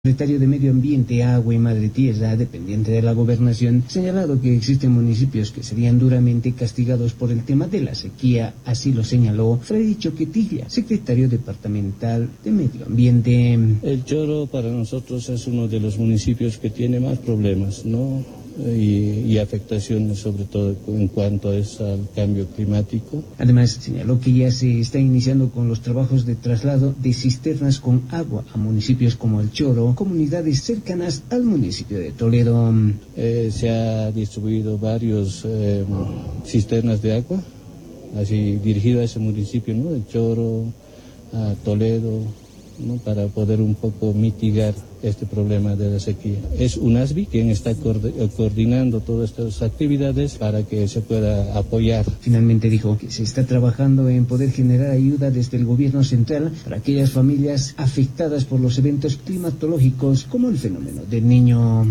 El secretario de Medio Ambiente, Agua y Madre Tierra, dependiente de la Gobernación, ha señalado que existen municipios que serían duramente castigados por el tema de la sequía. Así lo señaló Freddy Choquetilla, secretario departamental de Medio Ambiente. El Choro para nosotros es uno de los municipios que tiene más problemas, ¿no? Y afectaciones, sobre todo en cuanto al cambio climático. Además, señaló que ya se está iniciando con los trabajos de traslado de cisternas con agua a municipios como El Choro, comunidades cercanas al municipio de Toledo. Se ha distribuido varios cisternas de agua, así dirigido a ese municipio, ¿no? El Choro, a Toledo, ¿no? Para poder un poco mitigar este problema de la sequía. Es UNASBI quien está coordinando todas estas actividades para que se pueda apoyar. Finalmente dijo que se está trabajando en poder generar ayuda desde el gobierno central para aquellas familias afectadas por los eventos climatológicos como el fenómeno del Niño.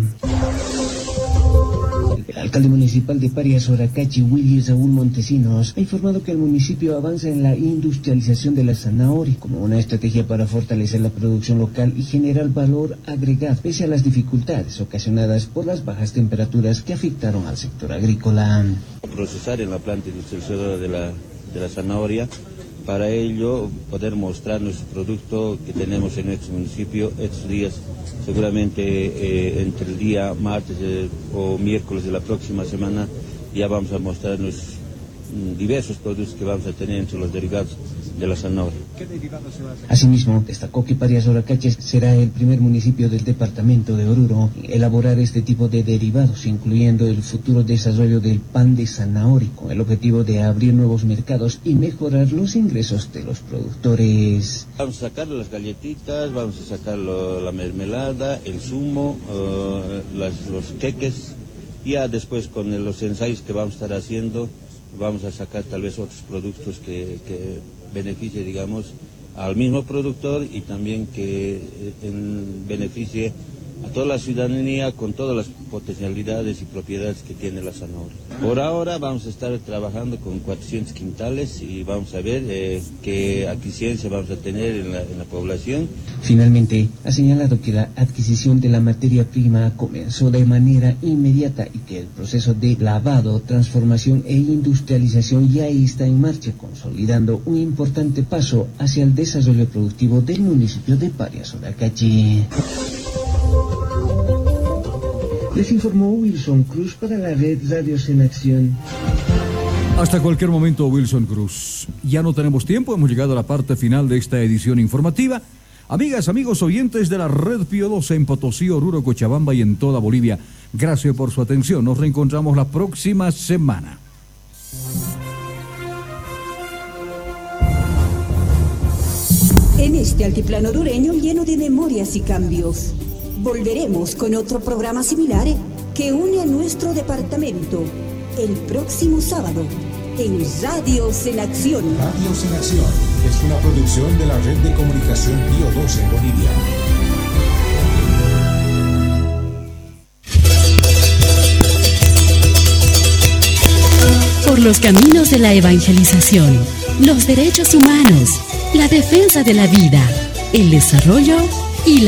El alcalde municipal de Parias, Soracachi, Willy Raúl Montesinos, ha informado que el municipio avanza en la industrialización de la zanahoria como una estrategia para fortalecer la producción local y generar valor agregado, pese a las dificultades ocasionadas por las bajas temperaturas que afectaron al sector agrícola. Procesar en la planta industrializadora de la zanahoria, para ello poder mostrar nuestro producto que tenemos en nuestro municipio estos días. Seguramente entre el día martes o miércoles de la próxima semana ya vamos a mostrar nuestros diversos productos que vamos a tener entre los derivados de la zanahoria. ¿Qué derivados se va a hacer? Asimismo, destacó que Parias Soracachi será el primer municipio del departamento de Oruro en elaborar este tipo de derivados, incluyendo el futuro desarrollo del pan de zanahoria, con el objetivo de abrir nuevos mercados y mejorar los ingresos de los productores. Vamos a sacar las galletitas, vamos a sacar la mermelada, el zumo, los queques. Ya después con los ensayos que vamos a estar haciendo, vamos a sacar tal vez otros productos que beneficie, digamos, al mismo productor y también que beneficie a toda la ciudadanía con todas las potencialidades y propiedades que tiene la zanahoria. Por ahora vamos a estar trabajando con 400 quintales y vamos a ver qué adquisición vamos a tener en la población. Finalmente, ha señalado que la adquisición de la materia prima comenzó de manera inmediata y que el proceso de lavado, transformación e industrialización ya está en marcha, consolidando un importante paso hacia el desarrollo productivo del municipio de Parias Soracachi. Les informó Wilson Cruz para la red Radios en Acción. Hasta cualquier momento, Wilson Cruz. Ya no tenemos tiempo, hemos llegado a la parte final de esta edición informativa. Amigas, amigos oyentes de la red Pío 12 en Potosí, Oruro, Cochabamba y en toda Bolivia, gracias por su atención. Nos reencontramos la próxima semana. En este altiplano hondureño lleno de memorias y cambios, volveremos con otro programa similar que une a nuestro departamento el próximo sábado en Radios en Acción. Radios en Acción es una producción de la Red de Comunicación Pío 12 en Bolivia. Por los caminos de la evangelización, los derechos humanos, la defensa de la vida, el desarrollo y la